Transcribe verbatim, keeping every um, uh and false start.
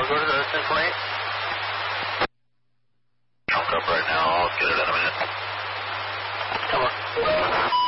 go to the Central eight? Chunk up right now. I'll get it in a minute. Come on.